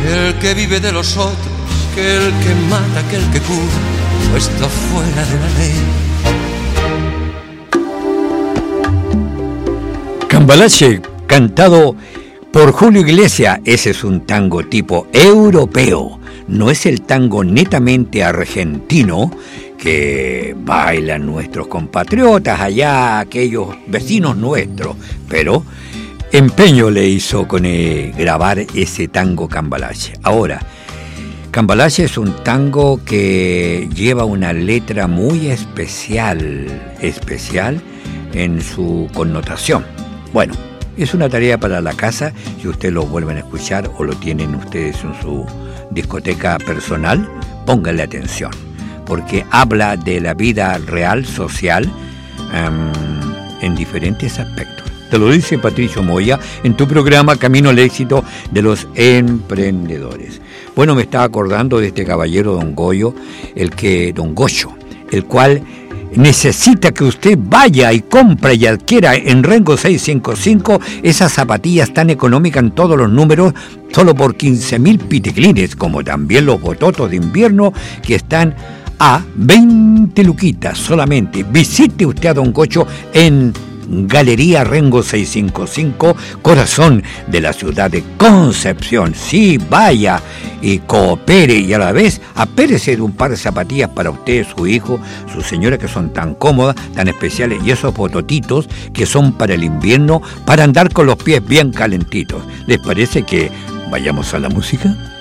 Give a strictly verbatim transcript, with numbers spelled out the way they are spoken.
que el que vive de los otros, que el que mata, que el que cura, no está fuera de la ley. Cambalache, cantado por Julio Iglesias. Ese es un tango tipo europeo, no es el tango netamente argentino que bailan nuestros compatriotas allá, aquellos vecinos nuestros, pero empeño le hizo con eh, grabar ese tango Cambalache. Ahora, Cambalache es un tango que lleva una letra muy especial, especial en su connotación. Bueno, es una tarea para la casa, si ustedes lo vuelven a escuchar o lo tienen ustedes en su discoteca personal, pónganle atención, porque habla de la vida real, social, um, en diferentes aspectos. Te lo dice Patricio Moya en tu programa Camino al Éxito de los Emprendedores. Bueno, me estaba acordando de este caballero Don Goyo, el que, Don Goyo, el cual necesita que usted vaya y compre y adquiera en Rengo seiscientos cincuenta y cinco esas zapatillas tan económicas en todos los números, solo por quince mil piticlines, como también los bototos de invierno que están a veinte luquitas solamente. Visite usted a Don Goyo en Galería Rengo seiscientos cincuenta y cinco, corazón de la ciudad de Concepción. Sí, vaya y coopere y a la vez apérese de un par de zapatillas para usted, su hijo, su señora, que son tan cómodas, tan especiales, y esos bototitos que son para el invierno, para andar con los pies bien calentitos. ¿Les parece que vayamos a la música?